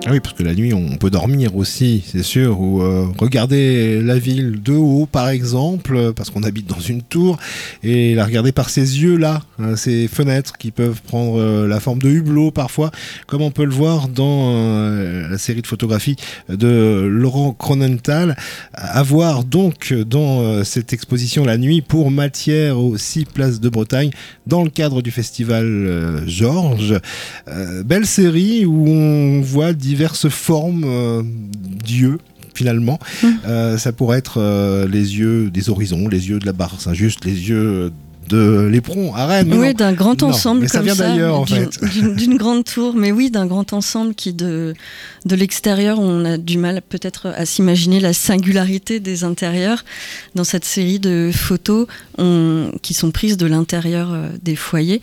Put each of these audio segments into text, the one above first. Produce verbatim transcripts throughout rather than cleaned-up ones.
Ah oui, parce que la nuit, on peut dormir aussi, c'est sûr, ou euh, regarder la ville de haut, par exemple, parce qu'on habite dans une tour, et la regarder par ces yeux-là, hein, ces fenêtres qui peuvent prendre euh, la forme de hublots parfois, comme on peut le voir dans euh, la série de photographies de Laurent Cronenthal. À voir donc dans euh, cette exposition La Nuit pour Matière aux six places de Bretagne, dans le cadre du festival euh, Georges. Euh, belle série où on voit diverses formes euh, d'yeux finalement. Mmh. Euh, ça pourrait être euh, les yeux des horizons, les yeux de la barre Saint-Just, les yeux de l'éperon à Rennes. Oui, d'un grand ensemble non, mais ça comme vient ça, d'ailleurs, en d'une, fait. d'une, d'une grande tour, mais oui, d'un grand ensemble qui de, de l'extérieur, on a du mal peut-être à s'imaginer la singularité des intérieurs dans cette série de photos on, qui sont prises de l'intérieur euh, des foyers.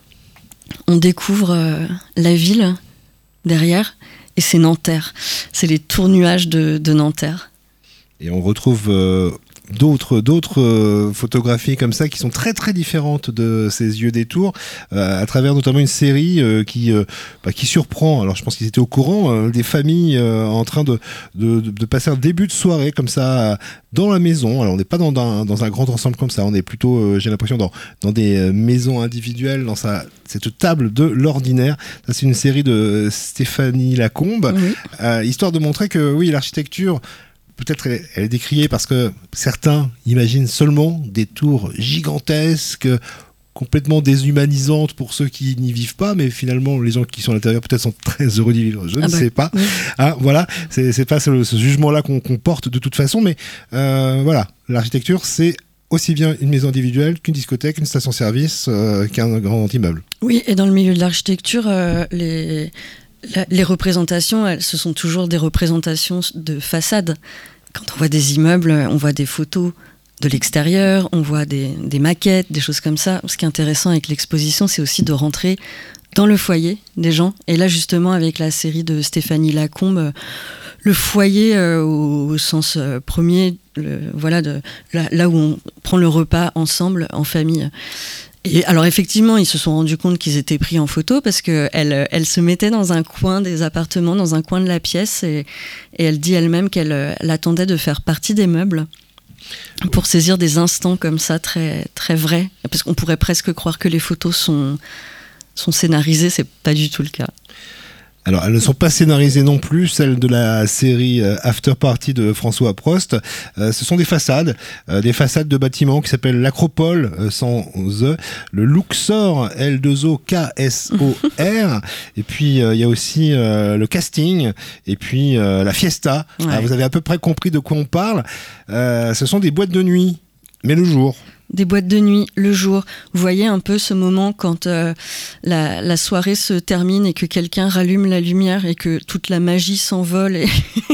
On découvre euh, la ville derrière, et c'est Nanterre. C'est les tours-nuages de, de Nanterre. Et on retrouve euh, d'autres, d'autres euh, photographies comme ça qui sont très très différentes de ces yeux des tours, euh, à travers notamment une série euh, qui, euh, bah, qui surprend, alors je pense qu'ils étaient au courant, euh, des familles euh, en train de, de, de passer un début de soirée comme ça euh, dans la maison. Alors on n'est pas dans un, dans un grand ensemble comme ça, on est plutôt, euh, j'ai l'impression, dans, dans des euh, maisons individuelles, dans sa, cette table de l'ordinaire. Ça, c'est une série de Stéphanie Lacombe, oui. euh, histoire de montrer que oui, l'architecture, peut-être elle, elle est décriée parce que certains imaginent seulement des tours gigantesques, complètement déshumanisantes pour ceux qui n'y vivent pas, mais finalement les gens qui sont à l'intérieur peut-être sont très heureux d'y vivre, je ah ne bah, sais pas. Oui. Hein, voilà, c'est, c'est pas ce, ce jugement-là qu'on, qu'on porte de toute façon, mais euh, voilà, l'architecture c'est aussi bien une maison individuelle qu'une discothèque, une station-service, euh, qu'un grand immeuble. Oui, et dans le milieu de l'architecture, euh, les... les représentations, elles, ce sont toujours des représentations de façade. Quand on voit des immeubles, on voit des photos de l'extérieur, on voit des, des maquettes, des choses comme ça. Ce qui est intéressant avec l'exposition, c'est aussi de rentrer dans le foyer des gens. Et là, justement, avec la série de Stéphanie Lacombe, le foyer euh, au, au sens euh, premier, le, voilà, de, là, là où on prend le repas ensemble, en famille. Et alors effectivement, ils se sont rendus compte qu'ils étaient pris en photo parce qu'elle elle se mettait dans un coin des appartements, dans un coin de la pièce, et, et elle dit elle-même qu'elle elle attendait de faire partie des meubles pour saisir des instants comme ça, très, très vrais. Parce qu'on pourrait presque croire que les photos sont, sont scénarisées, c'est pas du tout le cas. Alors, elles ne sont pas scénarisées non plus, celles de la série euh, After Party de François Prost. Euh, ce sont des façades, euh, des façades de bâtiments qui s'appellent l'Acropole, euh, sans E, le Luxor, L deux O K S O R, et puis il euh, y a aussi euh, le casting, et puis euh, la fiesta. Ouais. Alors, vous avez à peu près compris de quoi on parle. Euh, ce sont des boîtes de nuit, mais le jour. Des boîtes de nuit, le jour. Vous voyez un peu ce moment quand euh, la, la soirée se termine et que quelqu'un rallume la lumière et que toute la magie s'envole. Et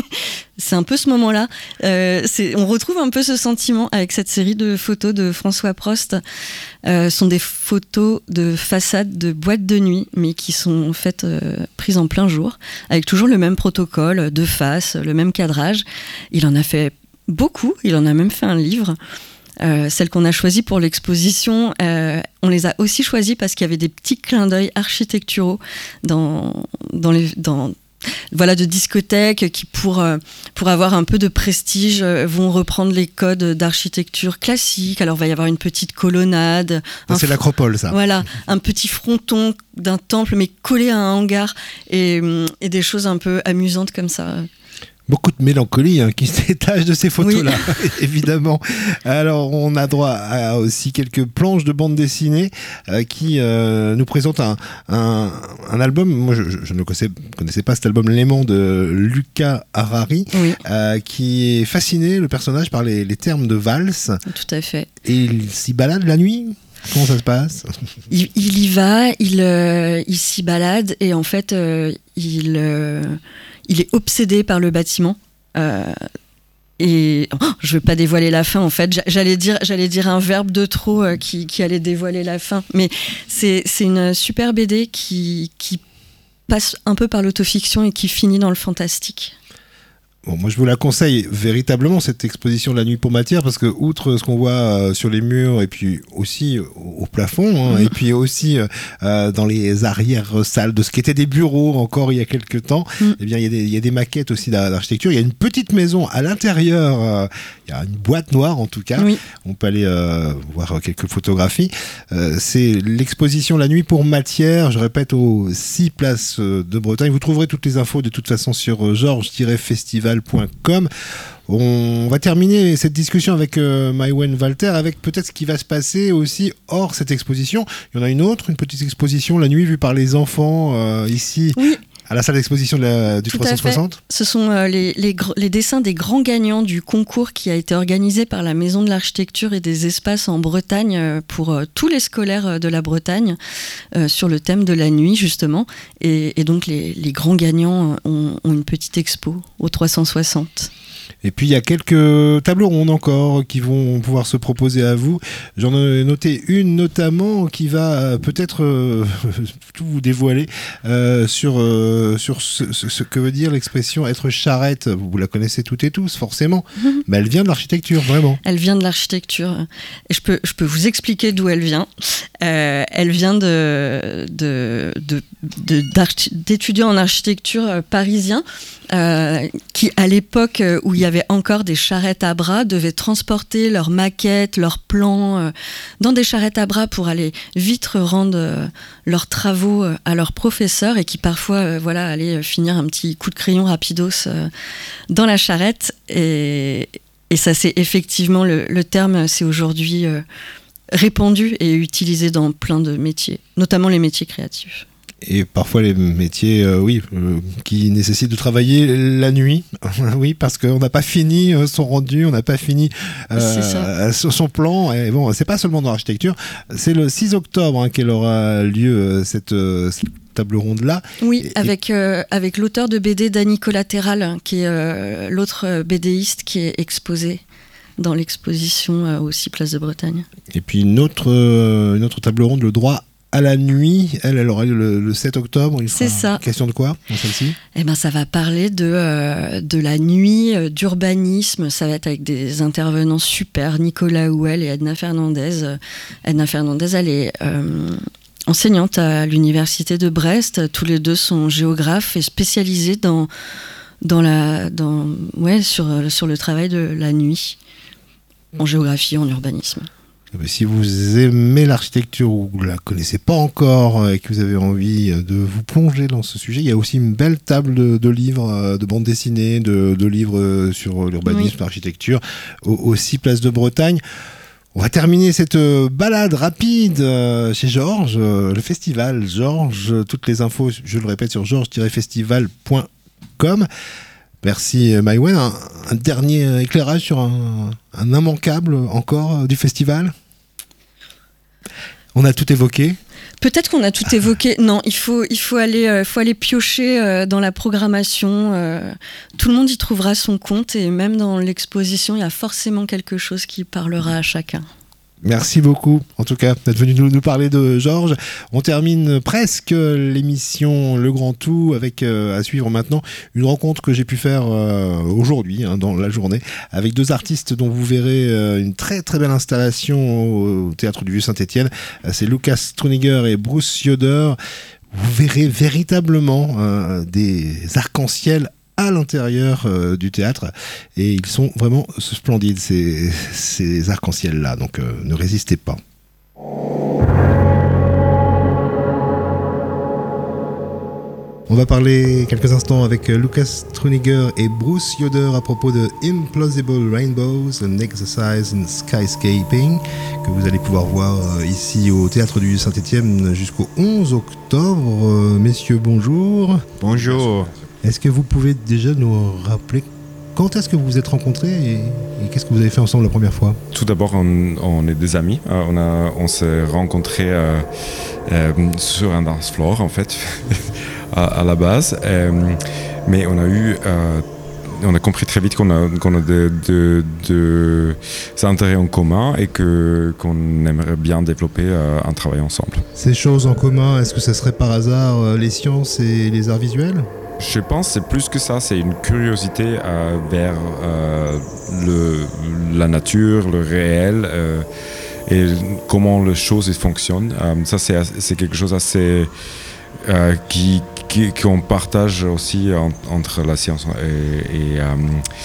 c'est un peu ce moment-là. Euh, c'est, on retrouve un peu ce sentiment avec cette série de photos de François Prost. Euh, ce sont des photos de façades de boîtes de nuit, mais qui sont faites euh, prises en plein jour, avec toujours le même protocole de face, le même cadrage. Il en a fait beaucoup, il en a même fait un livre. Euh, celles qu'on a choisies pour l'exposition, euh, on les a aussi choisies parce qu'il y avait des petits clins d'œil architecturaux dans, dans les, dans, voilà, de discothèques qui, pour, euh, pour avoir un peu de prestige, euh, vont reprendre les codes d'architecture classique. Alors, il va y avoir une petite colonnade. Ça, c'est fr- l'Acropole, ça. Voilà, un petit fronton d'un temple, mais collé à un hangar, et, et des choses un peu amusantes comme ça. Beaucoup de mélancolie hein, qui se détache de ces photos-là, oui. Évidemment. Alors, on a droit à aussi quelques planches de bande dessinée euh, qui euh, nous présentent un, un, un album. Moi, je, je ne connaissais, connaissais pas cet album L'aimant de Luca Harari, oui. euh, qui est fasciné, le personnage, par les, les termes de valse. Tout à fait. Et il s'y balade la nuit ? Comment ça se passe ? il, il y va, il, euh, il s'y balade et en fait, euh, il... Euh, Il est obsédé par le bâtiment. Euh, et oh, je ne veux pas dévoiler la fin, en fait. J'allais dire, j'allais dire un verbe de trop euh, qui, qui allait dévoiler la fin. Mais c'est, c'est une super B D qui, qui passe un peu par l'autofiction et qui finit dans le fantastique. Bon, moi je vous la conseille véritablement, cette exposition de la nuit pour matière, parce que outre ce qu'on voit euh, sur les murs et puis aussi euh, au plafond, hein, mmh. et puis aussi euh, dans les arrières-salles de ce qui étaient des bureaux encore il y a quelques temps, mmh. eh bien il y a des, il y a des maquettes aussi d'architecture. Il y a une petite maison à l'intérieur, euh, il y a une boîte noire en tout cas. Oui. On peut aller euh, voir quelques photographies. Euh, c'est l'exposition La nuit pour matière, je répète, aux six places de Bretagne. Vous trouverez toutes les infos de toute façon sur georges tiret festival point com. On va terminer cette discussion avec euh, Maïwenn Walter, avec peut-être ce qui va se passer aussi hors cette exposition. Il y en a une autre, une petite exposition, La nuit vue par les enfants, euh, ici. Oui. À la salle d'exposition de la, du Tout trois cent soixante. Ce sont euh, les, les, les dessins des grands gagnants du concours qui a été organisé par la Maison de l'Architecture et des Espaces en Bretagne euh, pour euh, tous les scolaires de la Bretagne euh, sur le thème de la nuit justement. Et, et donc les, les grands gagnants ont, ont une petite expo au trois cent soixante. Et puis il y a quelques tables rondes encore qui vont pouvoir se proposer à vous. J'en ai noté une notamment qui va peut-être euh, tout vous dévoiler euh, sur, euh, sur ce, ce, ce que veut dire l'expression être charrette. Vous la connaissez toutes et tous forcément, mmh. mais elle vient de l'architecture vraiment. Elle vient de l'architecture. Et je peux, je peux vous expliquer d'où elle vient. Euh, elle vient de, de, de, de, d'étudiants en architecture parisiens euh, qui, à l'époque où il y avait encore des charrettes à bras, devaient transporter leurs maquettes, leurs plans euh, dans des charrettes à bras pour aller vite rendre euh, leurs travaux euh, à leurs professeurs et qui parfois euh, voilà, allaient finir un petit coup de crayon rapidos euh, dans la charrette. Et, et ça, c'est effectivement le, le terme, c'est aujourd'hui euh, répandu et utilisé dans plein de métiers, notamment les métiers créatifs. Et parfois les métiers, euh, oui, euh, qui nécessitent de travailler la nuit, oui, parce qu'on n'a pas fini euh, son rendu, on n'a pas fini euh, son plan. Et bon, c'est pas seulement dans l'architecture, c'est le six octobre hein, qu'elle aura lieu euh, cette, euh, cette table ronde là. Oui, et, avec euh, avec l'auteur de B D Dany Collatéral, qui est euh, l'autre BDiste qui est exposé dans l'exposition euh, aux six places de Bretagne. Et puis une autre euh, une autre table ronde, le droit à la nuit, elle, elle aura lieu le, le sept octobre. Il c'est ça. Question de quoi dans celle-ci ? Eh ben, ça va parler de, euh, de la nuit, euh, d'urbanisme. Ça va être avec des intervenants super, Nicolas Houel et Edna Fernandez. Euh, Edna Fernandez, elle est euh, enseignante à l'université de Brest. Tous les deux sont géographes et spécialisés dans, dans la, dans, ouais, sur, sur le travail de la nuit, en géographie, en urbanisme. Si vous aimez l'architecture ou vous ne la connaissez pas encore et que vous avez envie de vous plonger dans ce sujet, il y a aussi une belle table de, de livres, de bandes dessinées, de, de livres sur l'urbanisme, oui. l'architecture, aux, aux six places de Bretagne. On va terminer cette balade rapide chez Georges, le festival Georges. Toutes les infos, je le répète, sur georges tiret festival point com. Merci Maïwenn. Un, un dernier éclairage sur un, un immanquable encore du festival ? On a tout évoqué. Peut-être qu'on a tout évoqué. Non, il faut, il faut, aller, euh, faut aller piocher euh, dans la programmation. Euh, tout le monde y trouvera son compte et même dans l'exposition, il y a forcément quelque chose qui parlera à chacun. Merci beaucoup, en tout cas, d'être venu nous, nous parler de Georges. On termine presque l'émission Le Grand Tout avec, euh, à suivre maintenant, une rencontre que j'ai pu faire euh, aujourd'hui, hein, dans la journée, avec deux artistes dont vous verrez euh, une très très belle installation au, au Théâtre du Vieux-Saint-Étienne. Euh, c'est Lukas Truniger et Bruce Yoder. Vous verrez véritablement euh, des arcs-en-ciel à l'intérieur euh, du théâtre et ils sont vraiment splendides ces, ces arcs-en-ciel là, donc euh, ne résistez pas. On va parler quelques instants avec Lukas Truniger et Bruce Yoder à propos de Implausible Rainbows, an exercise in skyscaping, que vous allez pouvoir voir ici au Théâtre du Saint-Étienne jusqu'au onze octobre. Euh, messieurs, bonjour. Bonjour. Est-ce que vous pouvez déjà nous rappeler quand est-ce que vous vous êtes rencontrés et, et qu'est-ce que vous avez fait ensemble la première fois ? Tout d'abord, on, on est des amis. Euh, on, a, on s'est rencontrés euh, euh, sur un dance floor, en fait, à, à la base. Euh, mais on a eu... Euh, on a compris très vite qu'on a, qu'on a de, de, de, des intérêts en commun et que, qu'on aimerait bien développer euh, un travail ensemble. Ces choses en commun, est-ce que ça serait par hasard euh, les sciences et les arts visuels ? Je pense que c'est plus que ça, c'est une curiosité euh, vers euh, le, la nature, le réel euh, et comment les choses fonctionnent. Euh, ça, c'est, c'est quelque chose assez euh, qui, qui, qu'on partage aussi en, entre la science et, et, euh,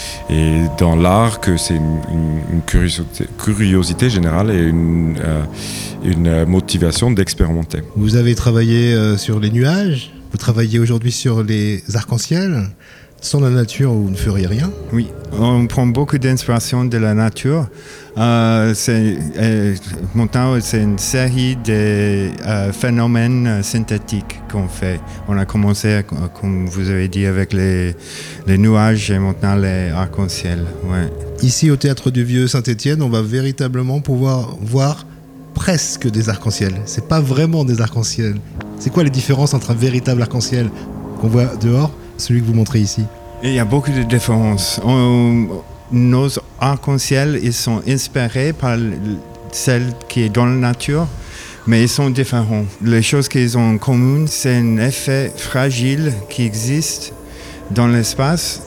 et dans l'art, que c'est une, une, une curiosité, curiosité générale et une, euh, une motivation d'expérimenter. Vous avez travaillé euh, sur les nuages, vous travaillez aujourd'hui sur les arcs-en-ciel. Sans la nature, vous ne feriez rien? Oui, on prend beaucoup d'inspiration de la nature. Euh, c'est, euh, maintenant, c'est une série de euh, phénomènes synthétiques qu'on fait. On a commencé, comme vous avez dit, avec les, les nuages et maintenant les arcs-en-ciel. Ouais. Ici, au Théâtre du Vieux Saint-Étienne, on va véritablement pouvoir voir presque des arcs-en-ciel. C'est pas vraiment des arcs-en-ciel. C'est quoi les différences entre un véritable arc-en-ciel qu'on voit dehors, celui que vous montrez ici? Il y a beaucoup de différences. On, nos arcs-en-ciel, ils sont inspirés par celles qui est dans la nature, mais ils sont différents. Les choses qu'ils ont en commun, c'est un effet fragile qui existe dans l'espace,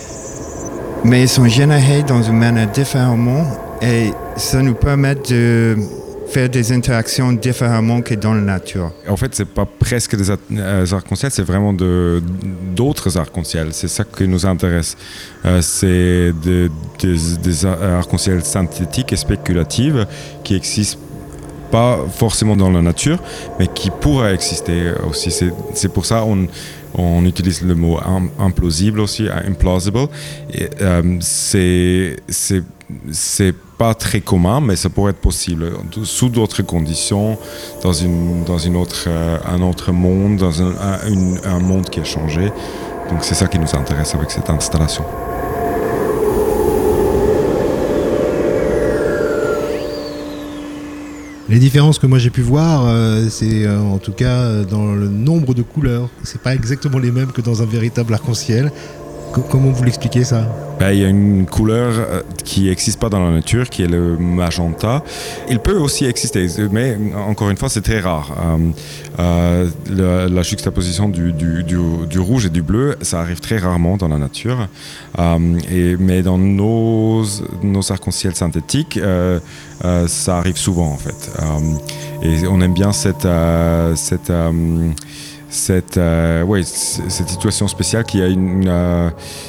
mais ils sont générés dans une manière différente et ça nous permet de faire des interactions différemment que dans la nature. En fait, c'est pas presque des arcs-en-ciel, c'est vraiment de, d'autres arcs-en-ciel. C'est ça qui nous intéresse. Euh, c'est de, des, des arcs-en-ciel synthétiques et spéculatifs qui existent pas forcément dans la nature, mais qui pourraient exister aussi. C'est, c'est pour ça qu'on on utilise le mot implausible aussi, implausible. Et, euh, c'est, c'est, c'est pas très commun, mais ça pourrait être possible sous d'autres conditions, dans une, dans une autre, euh, un autre monde, dans un, un, une, un monde qui a changé. Donc c'est ça qui nous intéresse avec cette installation. Les différences que moi j'ai pu voir, euh, c'est euh, en tout cas euh, dans le nombre de couleurs. C'est pas exactement les mêmes que dans un véritable arc-en-ciel. C- comment vous l'expliquez ça? Ben, il y a une couleur qui n'existe pas dans la nature, qui est le magenta. Il peut aussi exister, mais encore une fois, c'est très rare. Euh, euh, la, la juxtaposition du, du, du, du rouge et du bleu, ça arrive très rarement dans la nature. Euh, et, mais dans nos, nos arcs-en-ciel synthétiques, euh, euh, ça arrive souvent en fait. Euh, et on aime bien cette... Euh, cette euh, Cette, euh, ouais, cette situation spéciale qui a une, euh,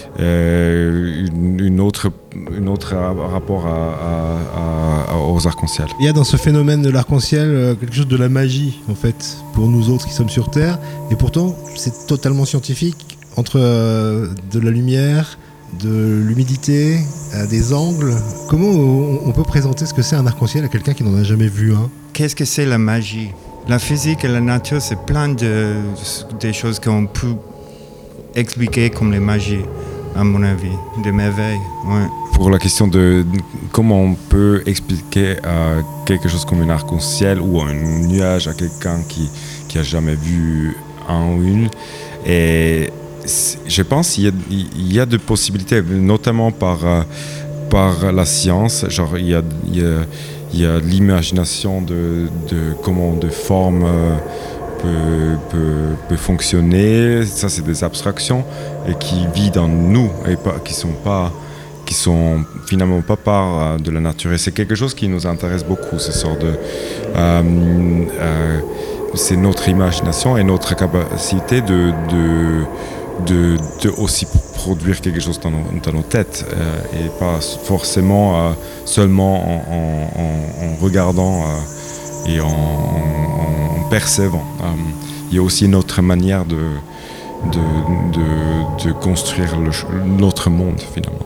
une, une, autre, une autre rapport à, à, à, aux arcs-en-ciel. Il y a dans ce phénomène de l'arc-en-ciel quelque chose de la magie, en fait, pour nous autres qui sommes sur Terre. Et pourtant, c'est totalement scientifique, entre euh, de la lumière, de l'humidité, euh, des angles. Comment on, on peut présenter ce que c'est un arc-en-ciel à quelqu'un qui n'en a jamais vu un? Qu'est-ce que c'est la magie? La physique et la nature, c'est plein de, de choses qu'on peut expliquer comme les magies, à mon avis, des merveilles. Ouais. Pour la question de comment on peut expliquer euh, quelque chose comme un arc-en-ciel ou un nuage à quelqu'un qui qui a jamais vu un ou une, et je pense qu'il y a, il y a de possibilités, notamment par euh, par la science. Genre il y a, il y a Il y a l'imagination de, de comment de forme euh, peut, peut, peut fonctionner. Ça, c'est des abstractions et qui vivent dans nous et pas, qui sont pas, qui sont finalement pas part de la nature. Et c'est quelque chose qui nous intéresse beaucoup. Ce sort de, euh, euh, c'est notre imagination et notre capacité de, de De, de aussi produire quelque chose dans nos, dans nos têtes euh, et pas forcément euh, seulement en, en, en, en regardant euh, et en, en, en percevant. Euh, il y a aussi une autre manière de, de, de, de construire le, notre monde finalement.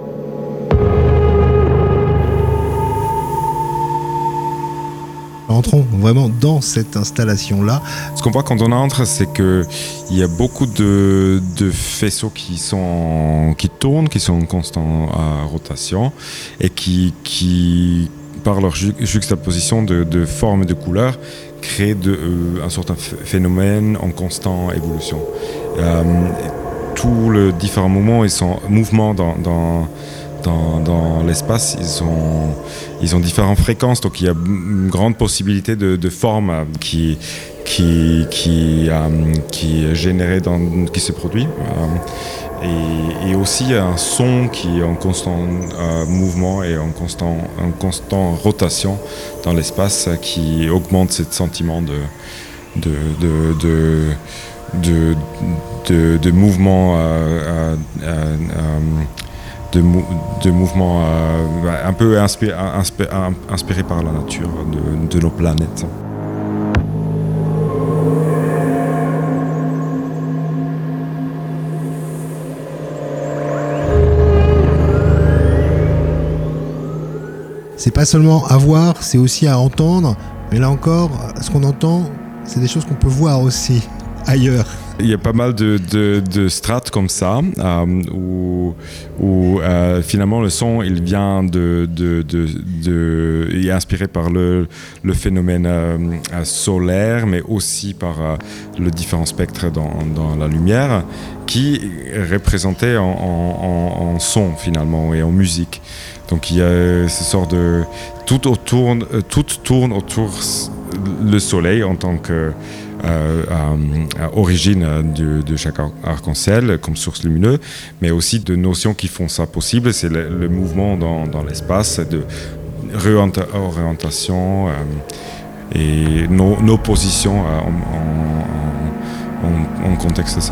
Entrons vraiment dans cette installation-là. Ce qu'on voit quand on entre, c'est qu'il y a beaucoup de, de faisceaux qui, sont, qui tournent, qui sont en constante euh, rotation et qui, qui, par leur ju- juxtaposition de, de formes et de couleurs, créent de, euh, un certain phénomène en constante évolution. Euh, tous les différents moments, ils sont mouvements dans, dans Dans, dans l'espace, ils ont, ils ont différentes fréquences, donc il y a une grande possibilité de, de formes qui, qui, qui, euh, qui est généré, dans, qui se produit. Euh, et, et aussi un son qui est en constant euh, mouvement et en constant, en constant rotation dans l'espace, qui augmente ce sentiment de, de, de, de, de, de, de mouvement, euh, euh, euh, de, mou- de mouvement euh, un peu inspiré, inspiré, inspiré par la nature de, de nos planètes. C'est pas seulement à voir, c'est aussi à entendre. Mais là encore, ce qu'on entend, c'est des choses qu'on peut voir aussi ailleurs. Il y a pas mal de, de, de strates comme ça, euh, où, où euh, finalement le son il vient de, de, de, de, il est inspiré par le, le phénomène euh, solaire, mais aussi par euh, le différent spectre dans, dans la lumière, qui est représenté en, en, en son finalement et en musique. Donc il y a ce sort de tout autour, tout tourne autour le soleil en tant que Euh, euh, origine de, de chaque arc-en-ciel comme source lumineuse, mais aussi de notions qui font ça possible. C'est le, le mouvement dans, dans l'espace, de réorientation euh, et nos, nos positions euh, en, en, en, en contexte de ça.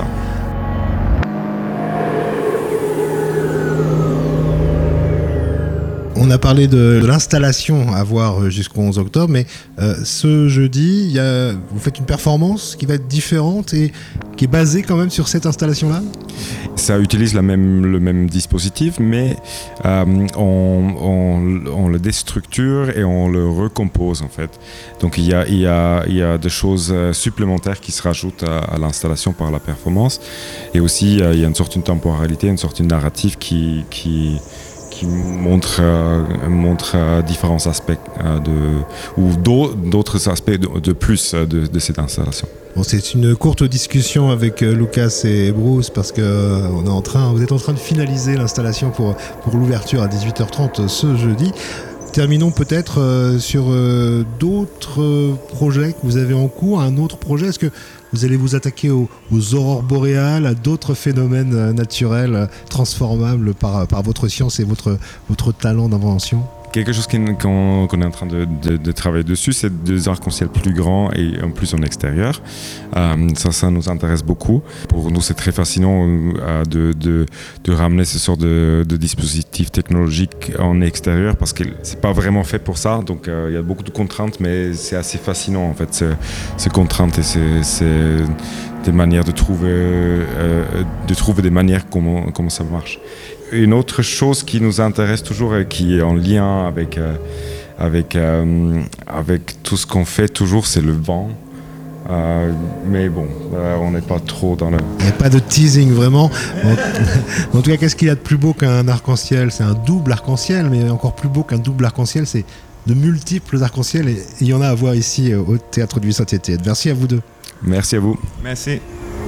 On a parlé de, de l'installation à voir jusqu'au onze octobre, mais euh, ce jeudi, y a, vous faites une performance qui va être différente et qui est basée quand même sur cette installation-là ? Ça utilise la même, le même dispositif, mais euh, on, on, on le déstructure et on le recompose en fait. Donc il y a, il y a, il y a des choses supplémentaires qui se rajoutent à, à l'installation par la performance. Et aussi, euh, il y a une sorte de temporalité, une sorte de narrative qui... qui qui montre, euh, montre euh, différents aspects euh, de, ou d'autres aspects de, de plus de, de cette installation. Bon, c'est une courte discussion avec euh, Lucas et Bruce parce que euh, on est en train, vous êtes en train de finaliser l'installation pour, pour l'ouverture à dix-huit heures trente ce jeudi. Terminons peut-être euh, sur euh, d'autres euh, projets que vous avez en cours, un autre projet. Est-ce que vous allez vous attaquer aux, aux aurores boréales, à d'autres phénomènes euh, naturels euh, transformables par, par votre science et votre, votre talent d'invention ? Quelque chose qu'on, qu'on est en train de, de, de travailler dessus, c'est des arcs-en-ciel plus grands et en plus en extérieur. Euh, ça, ça nous intéresse beaucoup. Pour nous, c'est très fascinant euh, de, de, de ramener ce sort de, de dispositifs technologiques en extérieur parce que c'est pas vraiment fait pour ça. Donc, euh, il y a beaucoup de contraintes, mais c'est assez fascinant en fait, ces, ces contraintes et ces, ces des manières de trouver, euh, de trouver des manières comment, comment ça marche. Une autre chose qui nous intéresse toujours et qui est en lien avec, euh, avec, euh, avec tout ce qu'on fait toujours, c'est le vent. Euh, mais bon, euh, on n'est pas trop dans le... Il n'y a pas de teasing vraiment. En, en tout cas, qu'est-ce qu'il y a de plus beau qu'un arc-en-ciel ? C'est un double arc-en-ciel, mais encore plus beau qu'un double arc-en-ciel, c'est de multiples arc-en-ciel et il y en a à voir ici au Théâtre du Saint-Étienne. Merci à vous deux. Merci à vous. Merci.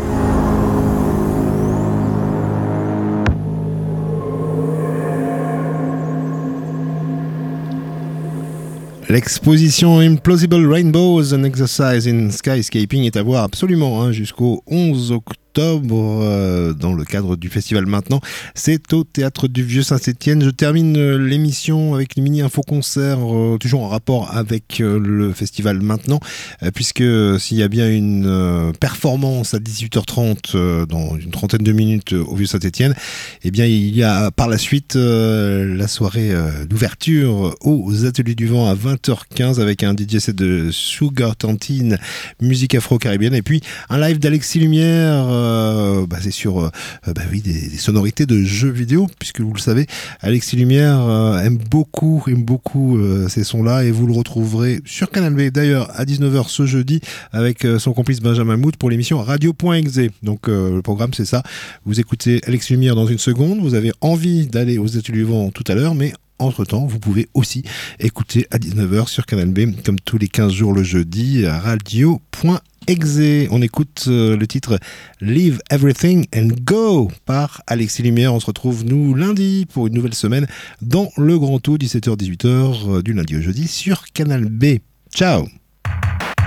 L'exposition Implausible Rainbows, an Exercise in Skyscaping est à voir absolument hein, jusqu'au onze octobre euh, dans le cadre du festival Maintenant. C'est au Théâtre du Vieux Saint-Étienne. Je termine euh, l'émission avec une mini-info-concert, euh, toujours en rapport avec euh, le festival Maintenant, euh, puisque euh, s'il y a bien une euh, performance à dix-huit heures trente euh, dans une trentaine de minutes euh, au Vieux Saint-Étienne, eh bien il y a par la suite euh, la soirée euh, d'ouverture aux Ateliers du Vent à vingt heures quinze avec un D J set de Sugar Tantine, musique afro-caribéenne, et puis un live d'Alexis Lumière, euh, bah c'est sur euh, bah oui, des, des sonorités de jeux vidéo, puisque vous le savez, Alexis Lumière euh, aime beaucoup, aime beaucoup euh, ces sons-là, et vous le retrouverez sur Canal B, d'ailleurs à dix-neuf heures ce jeudi, avec euh, son complice Benjamin Mout pour l'émission Radio.exe. Donc euh, le programme c'est ça, vous écoutez Alexis Lumière dans une seconde, vous avez envie d'aller aux Ateliers du Vent tout à l'heure, mais entre-temps, vous pouvez aussi écouter à dix-neuf heures sur Canal B, comme tous les quinze jours le jeudi, à radio.exe. On écoute euh, le titre Leave Everything and Go par Alexis Lumière. On se retrouve, nous, lundi pour une nouvelle semaine dans le Grand Tour, dix-sept heures dix-huit heures, euh, du lundi au jeudi sur Canal B. Ciao!